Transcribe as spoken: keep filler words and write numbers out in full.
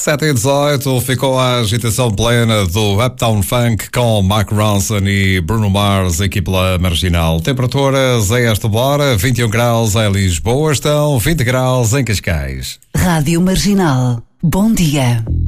sete e dezoito ficou a agitação plena do Uptown Funk com Mark Ronson e Bruno Mars aqui pela Marginal. Temperaturas a esta hora, vinte e um graus em Lisboa, estão vinte graus em Cascais. Rádio Marginal. Bom dia.